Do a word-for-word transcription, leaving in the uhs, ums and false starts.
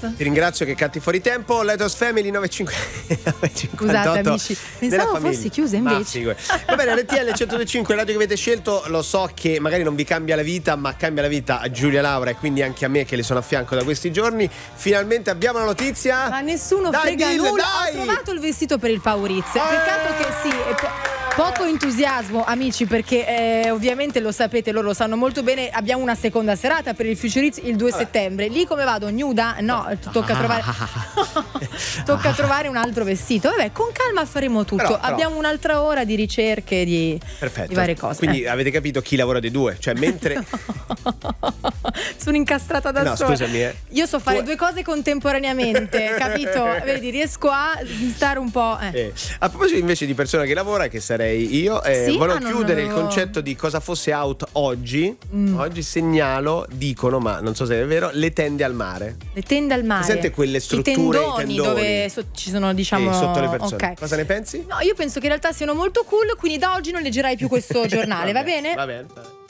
Esatto. Ti ringrazio che canti fuori tempo. Let Us Family nove cinque Scusate amici, pensavo fossi chiusa invece. Va bene, R T L centodue e cinque, il radio che avete scelto. Lo so che magari non vi cambia la vita, ma cambia la vita a Giulia Laura e quindi anche a me che le sono a fianco da questi giorni. Finalmente abbiamo la notizia. Ma nessuno dai, frega dille, nulla. dai. Ho trovato il vestito per il Paurizio. Peccato che sì, e po- poco entusiasmo, amici, perché eh, ovviamente lo sapete, loro lo sanno molto bene. Abbiamo una seconda serata per il Futuriz il due Vabbè. settembre. Lì come vado? Nuda? No, tocca trovare tocca trovare un altro vestito. Vabbè, con calma faremo tutto. Però, però. Abbiamo un'altra ora di ricerche di, Perfetto. di varie cose. Quindi eh. avete capito chi lavora dei due? Cioè, mentre sono incastrata da No, sola. scusami, eh. Io so fare Tu- due cose contemporaneamente, capito? Vedi, riesco a stare un po'. Eh. Eh, a proposito invece di persona che lavora, che sarei io, eh, Sì? volevo Ah, non chiudere avevo- il concetto di cosa fosse out oggi. Mm. Oggi segnalo, dicono, ma non so se è vero, le tende al mare. Le tende al mare. Presente quelle strutture, I tendoni, i tendoni. dove so- ci sono, diciamo, Eh, sotto le persone. ok. Cosa ne pensi? No, io penso che in realtà siano molto cool, quindi da oggi non leggerai più questo giornale, va bene? Va bene.